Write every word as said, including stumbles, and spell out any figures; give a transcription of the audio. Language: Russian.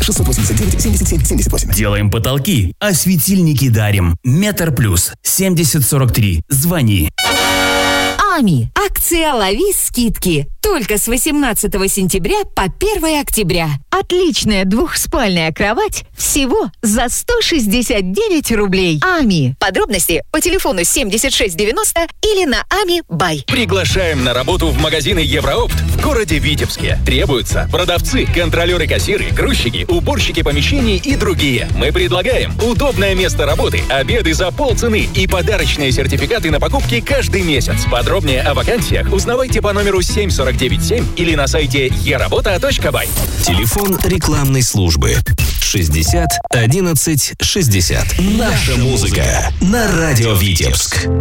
шестьсот восемьдесят девять семьдесят семь семьдесят восемь. Делаем потолки, а светильники дарим. Метр плюс семьдесят сорок три. Звони. АМИ. Акция «Лови скидки». Только с восемнадцатого сентября по первое октября. Отличная двухспальная кровать всего за сто шестьдесят девять рублей. АМИ. Подробности по телефону семьдесят шесть девяносто или на ами бай. Приглашаем на работу в магазины Евроопт в городе Витебске. Требуются продавцы, контролеры-кассиры, грузчики, уборщики помещений и другие. Мы предлагаем удобное место работы, обеды за полцены и подарочные сертификаты на покупки каждый месяц. Подробнее о вакансиях узнавайте по номеру семь сорок девять семь или на сайте е работа точка бай. Телефон рекламной службы шестьдесят одиннадцать шестьдесят. Наша музыка на радио Витебск.